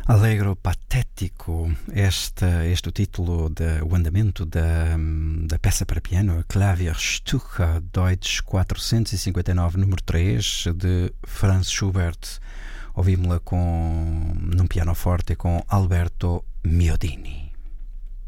Allegro patético, este é o título o andamento da peça para piano, Klavierstücke Deutsch 459, número 3, de Franz Schubert. Ouvimos-la num pianoforte com Alberto Miodini.